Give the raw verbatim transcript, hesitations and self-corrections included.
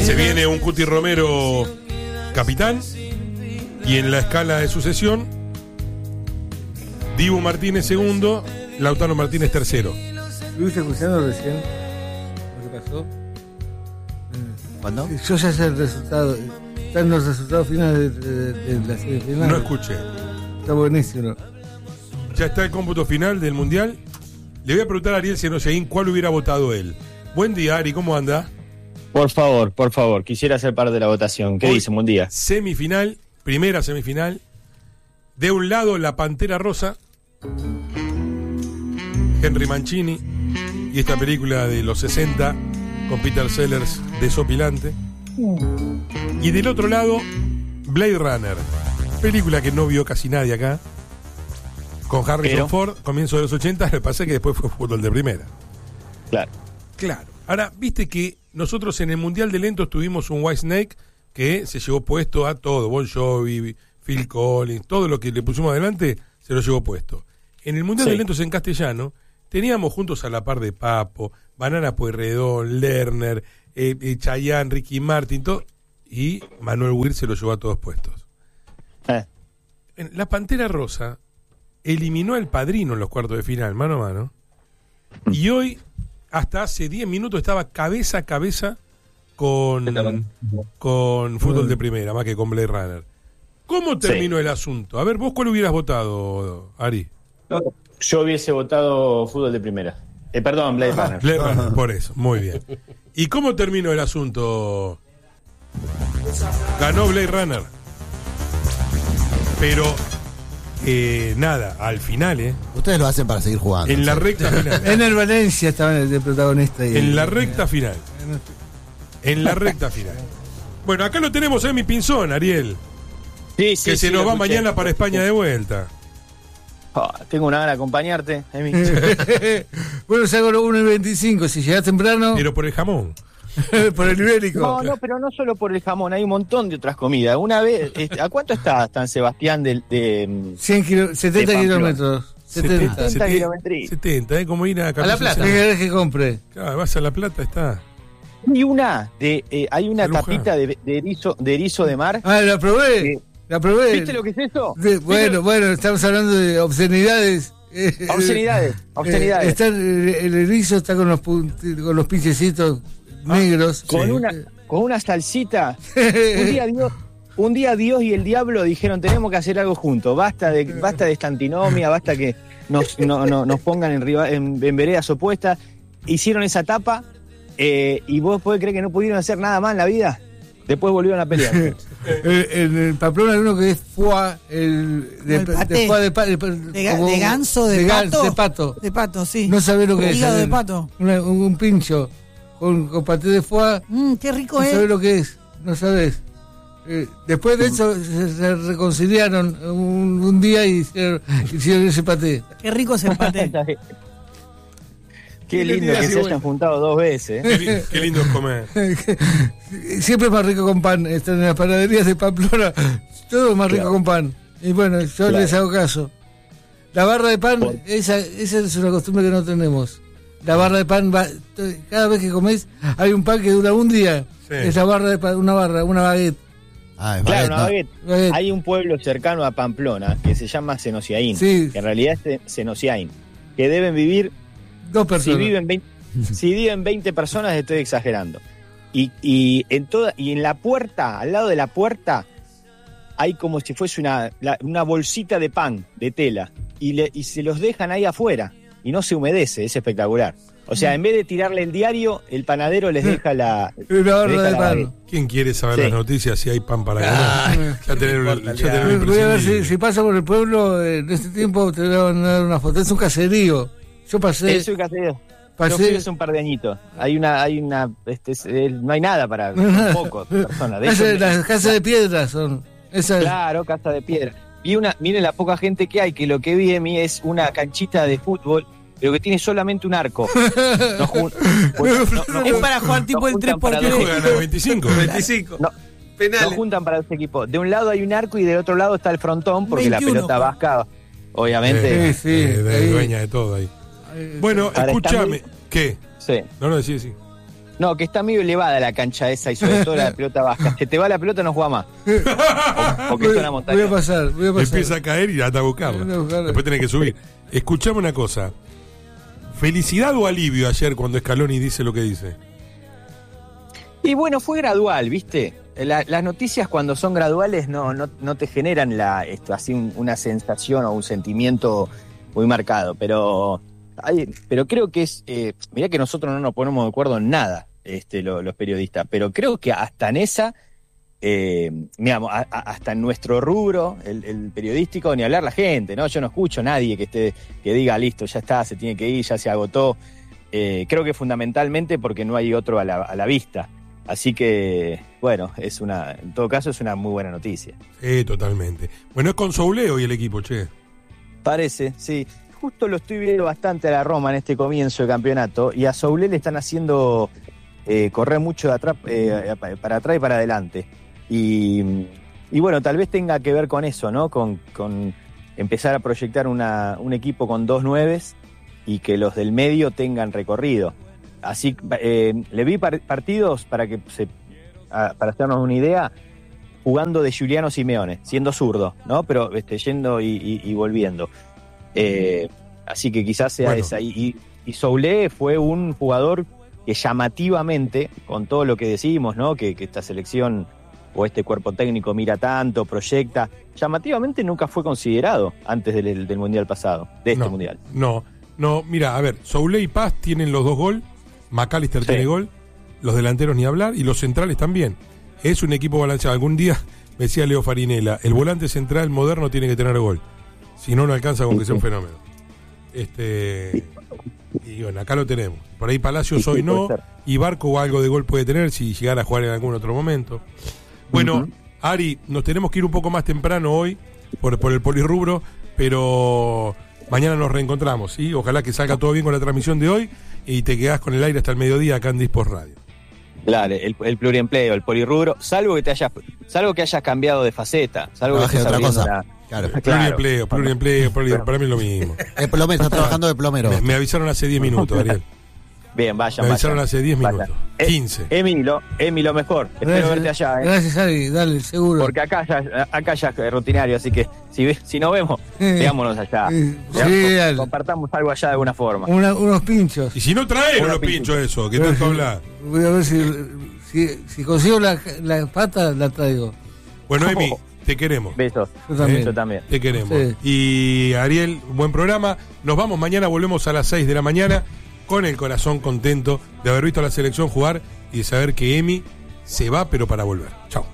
Se viene un Cuti Romero capitán. Y en la escala de sucesión, Dibu Martínez segundo, Lautaro Martínez tercero. ¿Estuviste escuchando recién lo que pasó? ¿Cuándo? Yo ya sé el resultado. Están los resultados finales de, de, de la semifinal. No escuché. Está buenísimo. Ya está el cómputo final del Mundial. Le voy a preguntar a Ariel Senoyaín cuál hubiera votado él. Buen día, Ari, ¿cómo anda? Por favor, por favor, quisiera ser parte de la votación. ¿Qué Hoy, dice? Buen día. Semifinal, primera semifinal. De un lado, la Pantera Rosa, Henry Mancini, y esta película de los sesenta con Peter Sellers desopilante. Y del otro lado, Blade Runner, película que no vio casi nadie acá, con Harrison Pero, Ford, comienzo de los ochenta, me pasa que después fue fútbol de primera. Claro. Claro. Ahora, viste que nosotros en el Mundial de Lentos tuvimos un Whitesnake que se llevó puesto a todo, Bon Jovi, Phil Collins, todo lo que le pusimos adelante se lo llevó puesto. En el Mundial Sí. de Lentos en castellano teníamos juntos a la par de Papo, Banana Pueyrredón, Lerner, eh, eh, Chayanne, Ricky Martin, todo, y Manuel Weir se lo llevó a todos puestos. Eh. En la Pantera Rosa eliminó al Padrino en los cuartos de final, mano a mano, y hoy, hasta hace diez minutos, estaba cabeza a cabeza con, con Fútbol de Primera, más que con Blade Runner. ¿Cómo terminó Sí. el asunto? A ver, ¿vos cuál hubieras votado, Ari? Yo hubiese votado fútbol de primera. Eh, perdón, Blade Runner. Blade Runner, por eso, muy bien. ¿Y cómo terminó el asunto? Ganó Blade Runner. Pero, eh, nada, al final, ¿eh? Ustedes lo hacen para seguir jugando. En la ¿sí? recta final. En el Valencia estaba el protagonista. Y, En la recta final. En la recta final. Bueno, acá lo tenemos, Emi Pinzón, Ariel. Sí, sí, Que se sí, nos lo va escuché. mañana para España de vuelta. Oh, tengo una gana de acompañarte, Emi. Bueno, salgo a las uno y veinticinco. Si llegás temprano, Pero por el jamón. por el ibérico. No, no, pero no solo por el jamón, hay un montón de otras comidas. Una vez, este, ¿a cuánto está San Sebastián de, de cien kilo, setenta de Pamplona? kilómetros. setenta. setenta kilómetros. setenta, ¿eh? Como ir a A La Capilla Plata. ¿Qué Sexta. querés que compre? Claro, vas a La Plata, está. Y una de, eh, hay una De Luján. tapita de, de erizo, de erizo de mar. Ah, la probé. Sí. La probé. ¿Viste lo que es eso? De- bueno, bueno, estamos hablando de obscenidades. Eh, Obscenidades, obscenidades. Eh, está el, el erizo está con los punti- con los pinchecitos negros. Con Sí. una, con una salsita. Un día Dios, un día Dios y el diablo dijeron tenemos que hacer algo juntos. Basta de, basta de esta antinomia, basta que nos, no, no, nos pongan en, riva- en, en veredas opuestas. Hicieron esa tapa eh, y vos podés creer que no pudieron hacer nada más en la vida. Después volvieron a pelear. Eh, en el Pamplona hay uno que es foie, el de, El paté. de, foie de, pa- de, ¿De, ga- como- de ganso, de, gan- pato? de pato. De pato, sí. No sabés lo que es. Hígado de eh, pato. una- un, un pincho con, con paté de foie. Mm, qué rico No es. sabés lo que es. No sabés. Eh, después de eso se, se reconciliaron un, un día y hicieron, hicieron ese paté. Qué rico es el paté. Qué lindo que se hayan juntado dos veces. Qué, li- qué lindo es comer. Siempre es más rico con pan. Están en las panaderías de Pamplona. Todo es más rico Claro. con pan. Y bueno, yo Claro. les hago caso. La barra de pan, Por- esa, esa es una costumbre que no tenemos. La barra de pan, va, cada vez que comés, hay un pan que dura un día. Sí. Esa barra de pan, una barra, una baguette. Ah, es Claro, baguette, una ¿no? baguette. baguette. Hay un pueblo cercano a Pamplona que se llama Senociaín, Sí. que en realidad es Senociaín, que deben vivir, Dos si personas. viven veinte, si viven veinte personas, estoy exagerando. Y, y en toda y en la puerta, al lado de la puerta, hay como si fuese una, la- una bolsita de pan, de tela, y, le, y se los dejan ahí afuera, y no se humedece, es espectacular. O sea, en vez de tirarle el diario, el panadero les deja la... Una les barra deja de la pan. baguette. ¿Quién quiere saber Sí. las noticias si hay pan para comer? ya tener, ya tener un Voy a ver si, imprescindible. si paso por el pueblo en este tiempo, te voy a mandar una foto. Es un caserío. Yo pasé. Eso es caserío. Yo pasé fui hace un par de añitos. Hay una, hay una, este, es- eh, no hay nada para son pocos personas. De hecho, Casa- las casas de piedra son. Esas. claro, casa de piedra. Vi una, miren la poca gente que hay, que lo que vi de mí es una canchita de fútbol, pero que tiene solamente un arco. No jun- no- no- Es para jugar tipo el tres juntan por para tres. dos. Juegan a veinticinco. veinticinco. No, Penales. no juntan para dos equipos. De un lado hay un arco y del otro lado está el frontón, porque veintiuno, la pelota Juan. vasca, obviamente. Sí, sí. Eh, de- ahí. dueña de todo ahí. Bueno, Para escúchame. estar ¿Qué? Sí. No, no, sí, sí. No, que está medio elevada la cancha esa y sobre todo la pelota baja. Se te va la pelota, no juega más. O- Porque es una montaña. Voy a pasar, voy a pasar. Empieza a caer y anda a buscarla. Anda a buscarla. Después tenés que subir. Escuchame una cosa. ¿Felicidad o alivio ayer cuando Scaloni dice lo que dice? Y bueno, fue gradual, ¿viste? La- las noticias cuando son graduales no, no, no te generan la, esto, así un- una sensación o un sentimiento muy marcado, pero, hay- pero creo que es, eh, mirá que nosotros no nos ponemos de acuerdo en nada, este, lo- los periodistas, pero creo que hasta en esa, eh, digamos, a- a- hasta en nuestro rubro, el, el periodístico, ni hablar la gente, ¿no? Yo no escucho a nadie que esté, que diga, listo, ya está, se tiene que ir, ya se agotó. Eh, creo que fundamentalmente porque no hay otro a la, a la vista. Así que, bueno, es una, en todo caso es una muy buena noticia. Sí, totalmente. Bueno, es con Soule hoy el equipo, che. Parece, sí. Justo lo estoy viendo bastante a la Roma en este comienzo de campeonato y a Soule le están haciendo eh, correr mucho de atrás, eh, para atrás y para adelante. Y, y bueno, tal vez tenga que ver con eso, ¿no? Con, con empezar a proyectar una, un equipo con dos nueves y que los del medio tengan recorrido. Así, eh, le vi par- partidos para que se, a, para hacernos una idea, jugando de Giuliano Simeone, siendo zurdo, ¿no? Pero este, yendo y, y, y volviendo. Eh, así que quizás sea Bueno. esa. Y, y, y Soule fue un jugador que llamativamente, con todo lo que decimos, ¿no? Que, que esta selección o este cuerpo técnico mira tanto, proyecta, llamativamente nunca fue considerado antes del, del Mundial pasado, de este no, Mundial. No, no, mira, a ver, Soule y Paz tienen los dos gol, McAllister Sí. tiene gol, los delanteros ni hablar, y los centrales también. Es un equipo balanceado. Algún día me decía Leo Farinella, el volante central moderno tiene que tener gol. Si no, no alcanza con que sea un fenómeno. Este Y bueno, acá lo tenemos. Por ahí Palacios Sí, hoy sí, no, puede ser. y Barco o algo de gol puede tener si llegara a jugar en algún otro momento. Bueno, Ujú. Ari, nos tenemos que ir un poco más temprano hoy por, por el polirrubro, pero mañana nos reencontramos, ¿sí? Ojalá que salga todo bien con la transmisión de hoy y te quedás con el aire hasta el mediodía acá en Dispos Radio. Claro, el, el pluriempleo, el polirrubro, salvo que te hayas, salvo que hayas cambiado de faceta, salvo que Trabaje estés de otra abriendo cosa. la- Claro. Claro. Pluriempleo, pluriempleo, pluriempleo, para mí es lo mismo. El plomero, está trabajando de plomero. Me, me avisaron hace diez minutos, Ariel. Bien, vayan, Me avisaron vayan. hace diez Vayan. minutos. Eh, quince. Emi, lo, Emi, lo mejor. Espero verte allá, ¿eh? Gracias, Ari, dale, seguro. Porque acá ya, acá ya es rutinario, así que si, ve- si nos vemos, Eh, veámonos allá. eh, Veamos, sí, dale. compartamos algo allá de alguna forma. Una- unos pinchos. Y si no traemos Una los pinchos eso, que tanto habla. Voy a ver si, si, si consigo la, la pata, la traigo. Bueno, Emi, te queremos. Besos. Yo también. Yo también. Te queremos. Sí. Y Ariel, buen programa. Nos vamos mañana, volvemos a las seis de la mañana con el corazón contento de haber visto a la selección jugar y de saber que Emi se va, pero para volver. Chao.